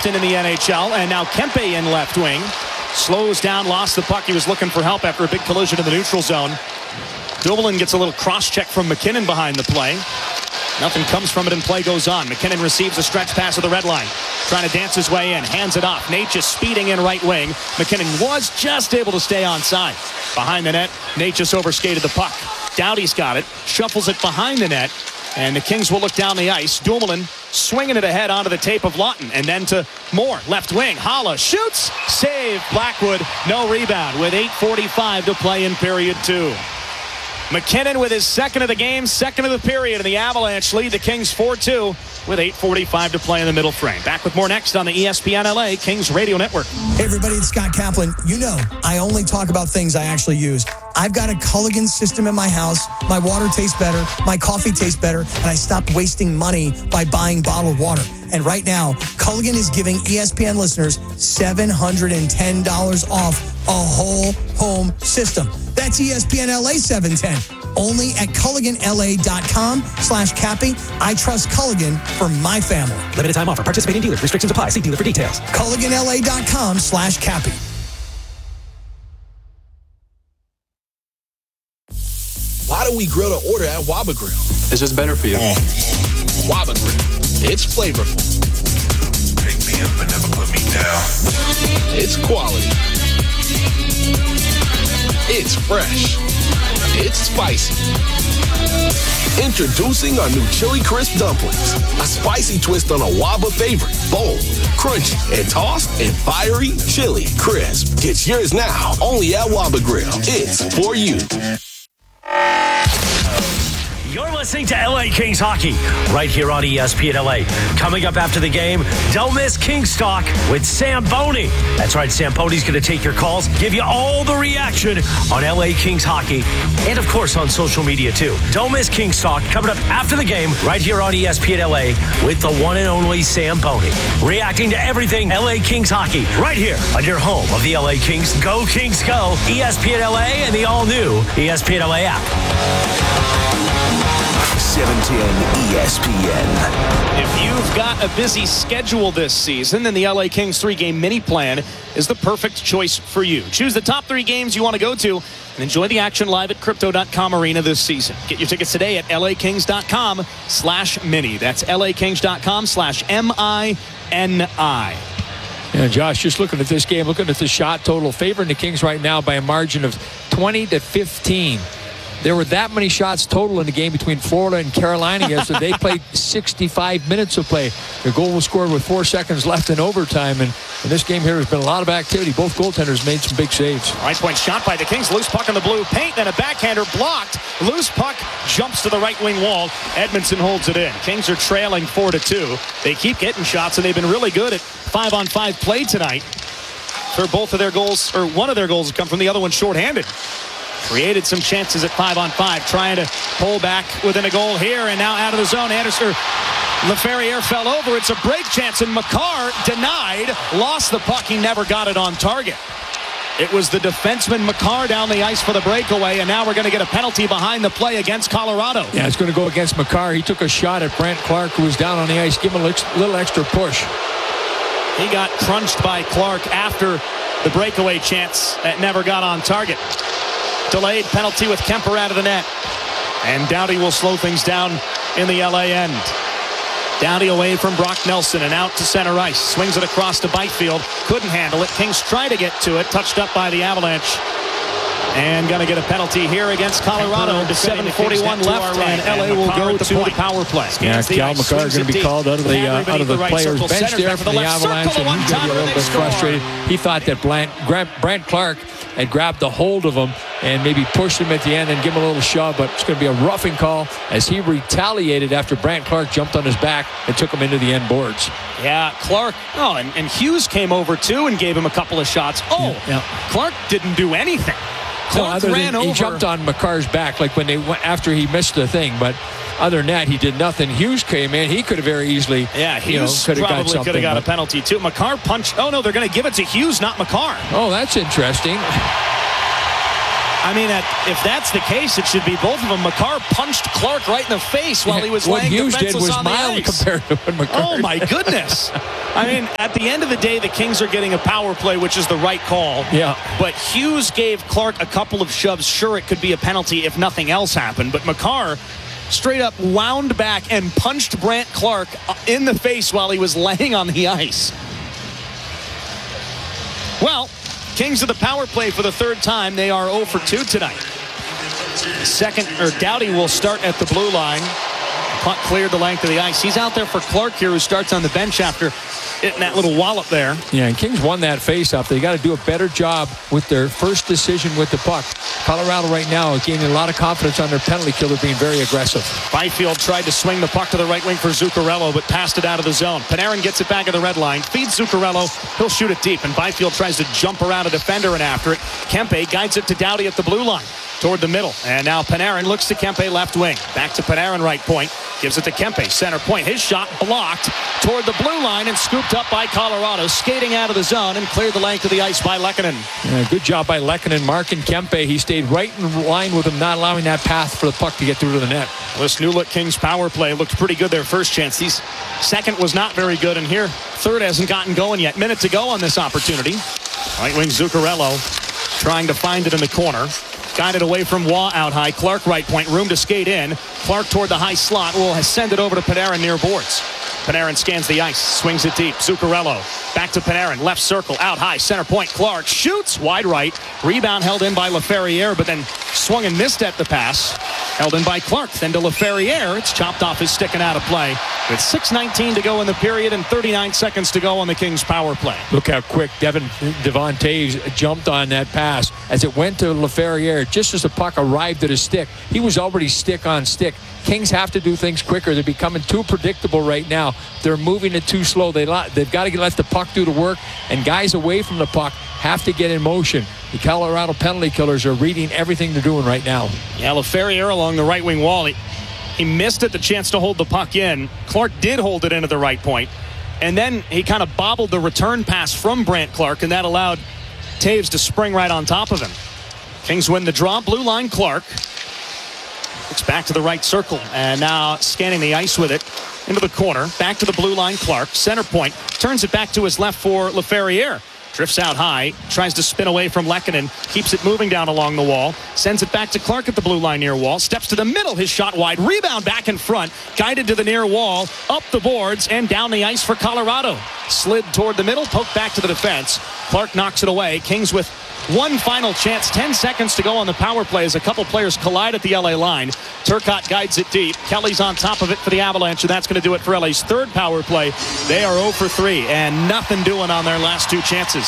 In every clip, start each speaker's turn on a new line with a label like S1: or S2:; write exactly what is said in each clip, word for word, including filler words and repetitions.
S1: Boston in the N H L, and now Kempe in left wing. Slows down, lost the puck. He was looking for help after a big collision in the neutral zone. Dumoulin gets a little cross-check from McKinnon behind the play. Nothing comes from it, and play goes on. McKinnon receives a stretch pass of the red line. Trying to dance his way in, hands it off. Nate just speeding in right wing. McKinnon was just able to stay onside. Behind the net, Nate just overskated the puck. Doughty's got it, shuffles it behind the net, and the Kings will look down the ice. Dumoulin swinging it ahead onto the tape of Lawton, and then to Moore, left wing. Holla shoots, save. Blackwood, no rebound with eight forty-five to play in period two. McKinnon with his second of the game, second of the period, and the Avalanche lead the Kings four two with eight forty-five to play in the middle frame. Back with more next on the E S P N L A Kings Radio Network.
S2: Hey everybody, it's Scott Kaplan. You know, I only talk about things I actually use. I've got a Culligan system in my house. My water tastes better, my coffee tastes better, and I stopped wasting money by buying bottled water. And right now, Culligan is giving E S P N listeners seven hundred ten dollars off a whole home system. That's E S P N L A seven ten. Only at Culligan.la.com slash Cappy. I trust Culligan for my family.
S3: Limited time offer. Participating dealers. Restrictions apply. See dealer for details.
S2: Culligan.la.com slash Cappy.
S4: Why do we grill to order at Waba Grill?
S5: It's just better for you.
S4: Mm. Waba Grill. It's flavorful.
S6: Pick me up and never put me down.
S4: It's quality. It's fresh. It's spicy. Introducing our new Chili Crisp Dumplings. A spicy twist on a Waba favorite. Bold, crunchy, and tossed in fiery chili crisp. Get yours now, only at Waba Grill. It's for you.
S7: You're listening to L A Kings Hockey right here on E S P N L A. Coming up after the game, don't miss Kings Talk with Sam Boney. That's right, Sam Boney's going to take your calls, give you all the reaction on L A Kings Hockey, and of course on social media too. Don't miss Kings Talk coming up after the game right here on E S P N L A with the one and only Sam Boney. Reacting to everything L A Kings Hockey right here on your home of the L A Kings. Go Kings Go, E S P N L A and the all-new E S P N L A app.
S8: seven ten E S P N.
S1: If you've got a busy schedule this season, then the L A Kings three-game mini plan is the perfect choice for you. Choose the top three games you want to go to and enjoy the action live at Crypto dot com Arena this season. Get your tickets today at L A Kings dot com slash mini. That's L A Kings dot com slash M I N I.
S9: Yeah, Josh, just looking at this game, looking at the shot total, favoring the Kings right now by a margin of twenty to fifteen. There were that many shots total in the game between Florida and Carolina yesterday. They played sixty-five minutes of play. Their goal was scored with four seconds left in overtime. And in this game here, there's been a lot of activity. Both goaltenders made some big saves.
S1: Right point shot by the Kings. Loose puck in the blue paint. Then a backhander blocked. Loose puck jumps to the right wing wall. Edmondson holds it in. Kings are trailing four to two. They keep getting shots, and they've been really good at five-on-five play tonight. For both of their goals, or one of their goals has come from the other one shorthanded. Created some chances at five on five, trying to pull back within a goal here, and now out of the zone. Anderson, LaFerriere fell over. It's a break chance, and Makar denied, lost the puck. He never got it on target. It was the defenseman Makar down the ice for the breakaway, and now we're going to get a penalty behind the play against Colorado.
S9: Yeah, it's going to go against Makar. He took a shot at Brandt Clarke, who was down on the ice. Give him a little extra push.
S1: He got crunched by Clarke after the breakaway chance that never got on target. Delayed penalty with Kemper out of the net. And Doughty will slow things down in the L A end. Doughty away from Brock Nelson and out to center ice. Swings it across to Byfield. Couldn't handle it. Kings try to get to it. Touched up by the Avalanche. And going to get a penalty here against Colorado. seven forty-one left, and L A will go to the power play.
S9: Yeah, Cal Makar is going to be called out of the uh, out of the players' bench there for the Avalanche, and he's going to be a little bit frustrated. He thought that Brandt Clarke had grabbed the hold of him and maybe pushed him at the end and give him a little shove, but it's going to be a roughing call as he retaliated after Brandt Clarke jumped on his back and took him into the end boards.
S1: Yeah, Clarke. Oh, and, and Hughes came over too and gave him a couple of shots. Oh,
S9: yeah, yeah.
S1: Clarke didn't do anything.
S9: No, other ran than he over. jumped on Makar's back like when they went after he missed the thing, but other than that, he did nothing. Hughes came in. He could have very easily,
S1: yeah, Hughes
S9: you know, could have
S1: probably could have got a penalty too. Makar punched. Oh no, they're going to give it to Hughes, not Makar.
S9: Oh, that's interesting.
S1: I mean, at, if that's the case, it should be both of them. Makar punched Clark right in the face while he was
S9: what
S1: laying
S9: Hughes did
S1: defenseless
S9: was
S1: on the
S9: mild
S1: ice.
S9: compared to what Makar
S1: Oh, my goodness. I mean, at the end of the day, the Kings are getting a power play, which is the right call.
S9: Yeah.
S1: But Hughes gave Clark a couple of shoves. Sure, it could be a penalty if nothing else happened. But Makar straight up wound back and punched Brandt Clark in the face while he was laying on the ice. Well, Kings of the power play for the third time. They are oh for two tonight. Second, or Doughty will start at the blue line. Puck cleared the length of the ice. He's out there for Clark here, who starts on the bench after hitting that little wallop there.
S9: Yeah, and Kings won that face-off. They got to do a better job with their first decision with the puck. Colorado right now is gaining a lot of confidence on their penalty kill. They're being very aggressive.
S1: Byfield tried to swing the puck to the right wing for Zuccarello, but passed it out of the zone. Panarin gets it back at the red line, feeds Zuccarello. He'll shoot it deep, and Byfield tries to jump around a defender and after it. Kempe guides it to Doughty at the blue line, toward the middle. And now Panarin looks to Kempe left wing. Back to Panarin right point. Gives it to Kempe, center point. His shot blocked toward the blue line and scooped up by Colorado. Skating out of the zone and cleared the length of the ice by Lehkonen.
S9: Yeah, good job by Lehkonen marking Kempe. He stayed right in line with him, not allowing that path for the puck to get through to the net.
S1: This new look Kings power play looked pretty good their first chance. These second was not very good, and here third hasn't gotten going yet. Minute to go on this opportunity. Right wing Zuccarello trying to find it in the corner. Got it away from Waugh out high. Clark right point. Room to skate in. Clark toward the high slot. Will send it over to Panarin near boards. Panarin scans the ice. Swings it deep. Zuccarello. Back to Panarin. Left circle. Out high. Center point. Clark shoots. Wide right. Rebound held in by Laferriere, but then swung and missed at the pass. Held in by Clark. Then to Laferriere. It's chopped off his stick and out of play. With six nineteen to go in the period and thirty-nine seconds to go on the Kings power play.
S9: Look how quick Devin Devon Toews jumped on that pass as it went to Laferriere. Just as the puck arrived at his stick, he was already stick on stick. Kings have to do things quicker. They're becoming too predictable right now. They're moving it too slow. They they've got to let the puck do the work, and guys away from the puck have to get in motion. The Colorado penalty killers are reading everything they're doing right now.
S1: Yeah, Laferriere along the right wing wall. He, he missed it, the chance to hold the puck in. Clark did hold it into the right point, and then he kind of bobbled the return pass from Brandt Clark, and that allowed Toews to spring right on top of him. Kings win the draw. Blue line Clark. It's back to the right circle, and now scanning the ice with it into the corner. Back to the blue line Clark. Center point. Turns it back to his left for Laferriere. Drifts out high. Tries to spin away from Lehkonen. Keeps it moving down along the wall. Sends it back to Clark at the blue line near wall. Steps to the middle. His shot wide. Rebound back in front. Guided to the near wall. Up the boards and down the ice for Colorado. Slid toward the middle. Poked back to the defense. Clark knocks it away. Kings with one final chance. Ten seconds to go on the power play as a couple players collide at the L A line. Turcotte guides it deep. Kelly's on top of it for the Avalanche, and that's going to do it for L A's third power play. They are oh for three and nothing doing on their last two chances.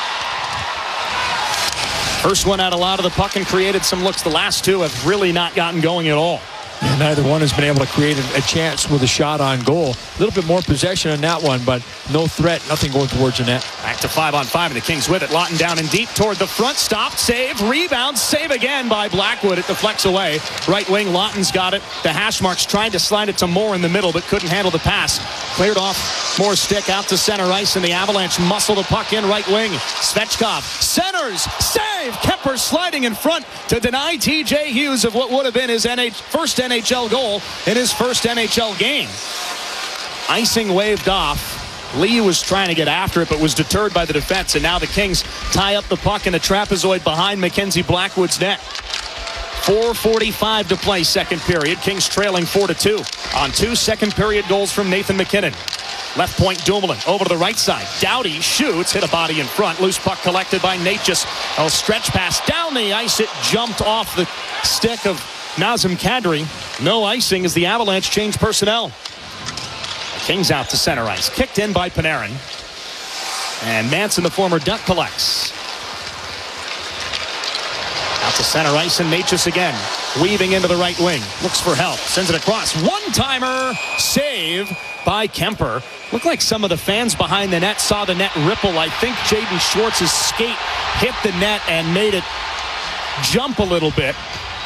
S1: First one had a lot of the puck and created some looks. The last two have really not gotten going at all.
S9: And neither one has been able to create a, a chance with a shot on goal. A little bit more possession on that one, but no threat, nothing going towards the net.
S1: Back to five on five, and the Kings with it. Lawton down and deep toward the front. Stop, save, rebound, save again by Blackwood. It deflects away. Right wing, Lawton's got it. The hash marks trying to slide it to Moore in the middle, but couldn't handle the pass. Cleared off Moore's stick out to center ice, and the Avalanche muscle the puck in right wing. Svechkov centers, save. Kemper sliding in front to deny T J Hughes of what would have been his N H first N H L goal in his first N H L game. Icing waved off. Lee was trying to get after it, but was deterred by the defense, and now the Kings tie up the puck in a trapezoid behind Mackenzie Blackwood's net. four forty-five to play second period. Kings trailing four to two on two second period goals from Nathan MacKinnon. Left point Dumoulin over to the right side. Doughty shoots, hit a body in front. Loose puck collected by Natchez. A stretch pass down the ice. It jumped off the stick of Nazem Kadri. No icing as the Avalanche change personnel. Kings out to center ice. Kicked in by Panarin. And Manson, the former Duck, collects. Out to center ice, and Natchez again. Weaving into the right wing. Looks for help. Sends it across. One-timer. Save by Kemper. Looked like some of the fans behind the net saw the net ripple. I think Jaden Schwartz's skate hit the net and made it jump a little bit.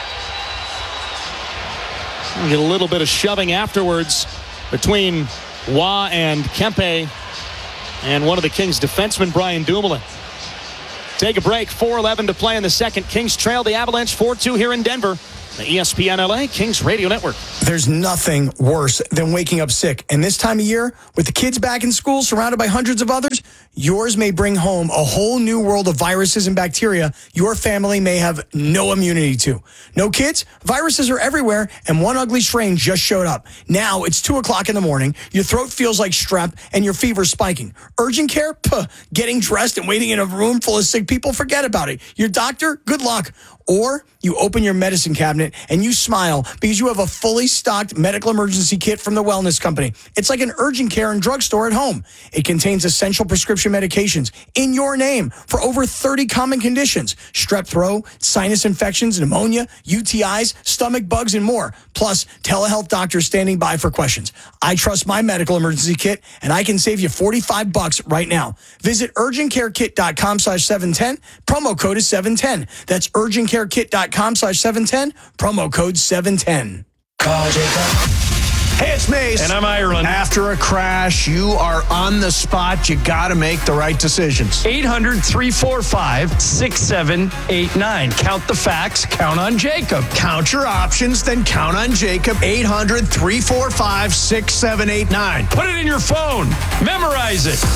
S1: We get a little bit of shoving afterwards between Waugh and Kempe and one of the Kings' defensemen, Brian Dumoulin. Take a break. four eleven to play in the second. Kings trail the Avalanche four two here in Denver. The E S P N L A Kings Radio Network.
S2: There's nothing worse than waking up sick. And this time of year, with the kids back in school, surrounded by hundreds of others, yours may bring home a whole new world of viruses and bacteria your family may have no immunity to. No kids? Viruses are everywhere, and one ugly strain just showed up. Now it's two o'clock in the morning, your throat feels like strep, and your fever's spiking. Urgent care? Puh. Getting dressed and waiting in a room full of sick people? Forget about it. Your doctor? Good luck. Or you open your medicine cabinet and you smile because you have a fully stocked medical emergency kit from the Wellness Company. It's like an urgent care and drugstore at home. It contains essential prescription medications in your name for over thirty common conditions: strep throat, sinus infections, pneumonia, U T Is, stomach bugs, and more. Plus, telehealth doctors standing by for questions. I trust my medical emergency kit, and I can save you forty-five bucks right now. Visit urgentcarekit.com slash 710. Promo code is seven ten. That's urgentcarekit.com slash 710. Promo code seven ten.
S5: Call Jacob. Hey, it's Mace.
S7: And I'm Ireland.
S5: After a crash, you are on the spot. You got to make the right decisions.
S7: eight hundred, three four five, six seven eight nine. Count the facts. Count on Jacob.
S5: Count your options, then count on Jacob. eight hundred, three four five, six seven eight nine.
S7: Put it in your phone. Memorize it.